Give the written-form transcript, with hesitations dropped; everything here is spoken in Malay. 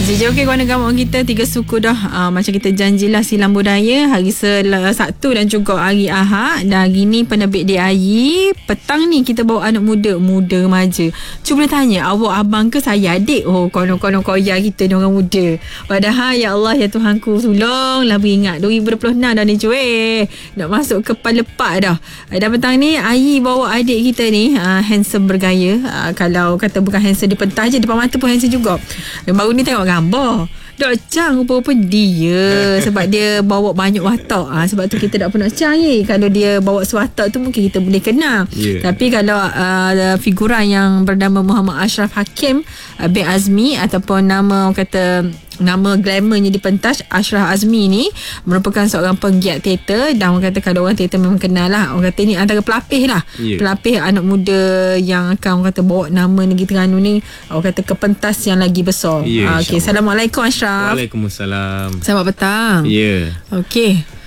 DJ Okey, Warna Gamut kita 3 suku dah. Macam kita janjilah silam budaya hari Sabtu dan juga hari Ahad. Dan hari ni penerbit DIY. Petang ni kita bawa anak muda remaja. Cuba tanya, awak abang ke saya adik? Oh, konon-konon koya kita ni orang muda. Padahal ya Allah ya Tuhanku, tolonglah beringat 2026 dah ni cuy. Nak masuk ke lepak dah. Dan petang ni Ayi bawa adik kita ni handsome bergaya. Kalau kata bukan handsome di pentas je, depan mata pun handsome juga. Baru ni tengok gambar Dok Chang rupa-rupa dia. Sebab dia bawa banyak watak. Sebab tu kita tak pernah Chang ni. Kalau dia bawa sewatak tu mungkin kita boleh kenal. Tapi kalau figuran yang bernama Muhammad Ashraf Hakim bin Azmi, ataupun nama nama glamournya di pentas Ashraf Azmi ni, merupakan seorang penggiat teater. Dan orang kata kalau orang teater memang kenal lah. Orang kata ni antara pelapis lah. Pelapis anak muda yang akan orang kata bawa nama negeri Terengganu ni, orang kata ke pentas yang lagi besar. Okey, Assalamualaikum Ashraf. Waalaikumsalam. Selamat petang. Ya. Okey.